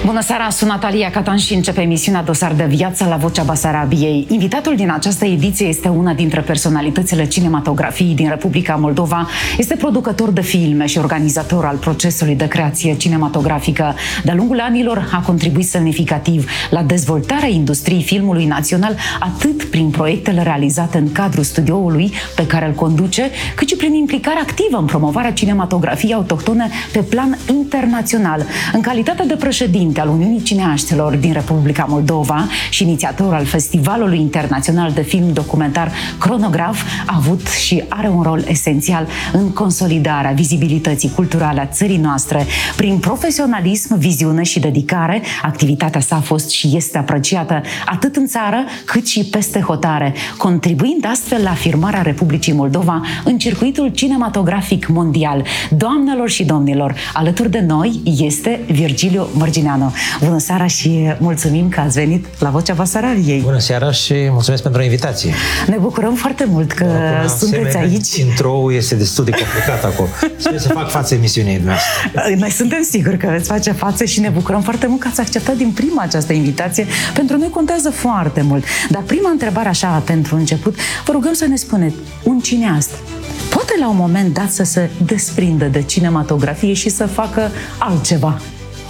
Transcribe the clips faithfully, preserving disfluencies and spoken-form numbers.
Bună seara, sunt Natalia Catan și începe emisiunea Dosar de Viață la Vocea Basarabiei. Invitatul din această ediție este una dintre personalitățile cinematografiei din Republica Moldova. Este producător de filme și organizator al procesului de creație cinematografică. De-a lungul anilor a contribuit semnificativ la dezvoltarea industriei filmului național, atât prin proiectele realizate în cadrul studioului pe care îl conduce, cât și prin implicarea activă în promovarea cinematografiei autohtone pe plan internațional. În calitate de președinte al Uniunii Cineaștilor din Republica Moldova și inițiator al Festivalului Internațional de Film Documentar Cronograf, a avut și are un rol esențial în consolidarea vizibilității culturale a țării noastre. Prin profesionalism, viziune și dedicare, activitatea sa a fost și este apreciată atât în țară cât și peste hotare, contribuind astfel la afirmarea Republicii Moldova în circuitul cinematografic mondial. Doamnelor și domnilor, alături de noi este Virgiliu Mărgineanu. Bună seara și mulțumim că ați venit la Vocea Basarabiei. Bună seara și mulțumesc pentru invitație. Ne bucurăm foarte mult că Acum, sunteți aici. Intro-ul este destul de complicat acum. Sper să fac față emisiunii noastre. Noi suntem siguri că veți face față și ne bucurăm foarte mult că ați acceptat din prima această invitație. Pentru noi contează foarte mult. Dar prima întrebare așa pentru început, vă rugăm să ne spuneți, un cineast poate la un moment dat să se desprindă de cinematografie și să facă altceva?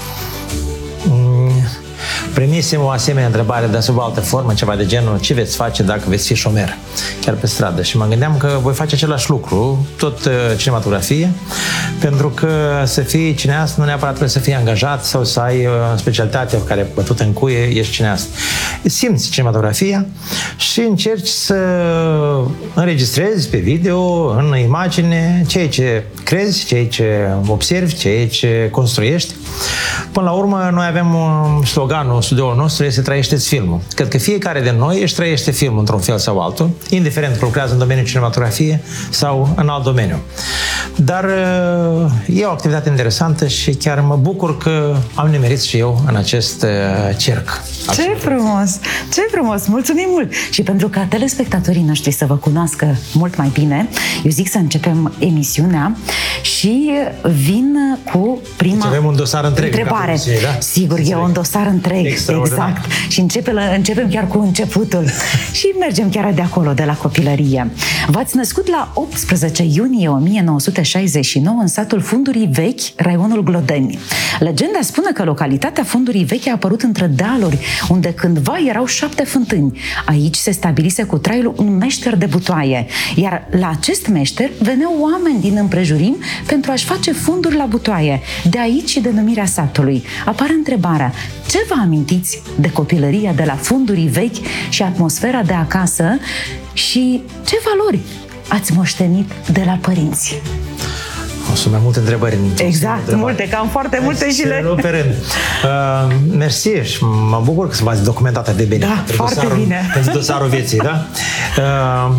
Primisem o asemenea întrebare, dar sub altă formă, ceva de genul, ce veți face dacă veți fi șomer, chiar pe stradă. Și mă gândeam că voi face același lucru, tot uh, cinematografie, pentru că să fii cineast nu neapărat trebuie să fii angajat sau să ai uh, specialitatea care bătută în cuie, ești cineast. Simți cinematografia și încerci să înregistrezi pe video, în imagine, ceea ce crezi, ceea ce observi, ceea ce construiești. Până la urmă, noi avem un sloganul studioul nostru este trăiește-ți filmul. Cred că fiecare de noi își trăiește filmul într-un fel sau altul, indiferent că lucrează în domeniul cinematografie sau în alt domeniu. Dar e o activitate interesantă și chiar mă bucur că am nimerit și eu în acest cerc. Ce frumos! Ce frumos! Mulțumim mult! Și pentru ca telespectatorii noștri să vă cunoască mult mai bine, eu zic să începem emisiunea și vin cu prima deci avem un dosar întreg întrebare. În da? Sigur, e un dosar întreg. Exact. Și începe, începem chiar cu începutul. Și mergem chiar de acolo, de la copilărie. V-ați născut la optsprezece iunie o mie nouă sute șaizeci și nouă în satul Fundurii Vechi, raionul Glodeni. Legenda spune că localitatea Fundurii Vechi a apărut între dealuri, unde cândva erau șapte fântâni. Aici se stabilise cu traiul un meșter de butoaie, iar la acest meșter veneau oameni din împrejurim pentru a-și face funduri la butoaie. De aici și denumirea satului. Apare întrebarea, ce vă amintiți de copilăria de la Fundurii Vechi și atmosfera de acasă și ce valori ați moștenit de la părinți? O să mai multe întrebări. Exact, multe, cam foarte multe și le... Pe rând. Uh, mersi și mă bucur că v-ați documentat atât de bine. Da, pentru foarte dosarul, bine. Pentru dosarul vieții, da? Uh,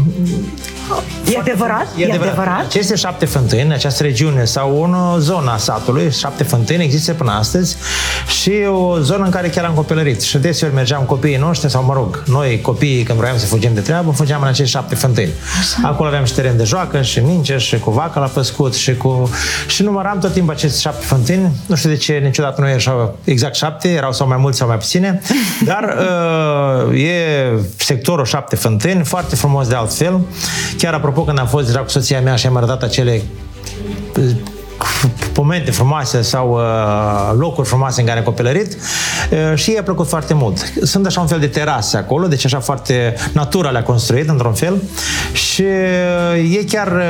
E adevărat? E adevărat. adevărat. Aceste șapte fântâni, această regiune sau o zonă a satului, șapte fântâni există până astăzi și o zonă în care chiar am copilărit. Și deseori mergeam copiii noștri sau, mă rog, noi copiii când vroiam să fugim de treabă, fugeam în aceste șapte fântâni. Așa. Acolo aveam și teren de joacă, și minge, și cu vaca la păscut, și cu... Și număram tot timpul aceste șapte fântâni. Nu știu de ce niciodată nu erau exact șapte, erau sau mai mulți sau mai puține, dar uh, e sectorul șapte fântâni, foarte frumos de altfel. Chiar apropo, când am fost deja cu soția mea și am arătat acele momente frumoase sau uh, locuri frumoase în care am copilărit uh, și i-a plăcut foarte mult. Sunt așa un fel de terase acolo, deci așa foarte natura le-a construit într-un fel și uh, e chiar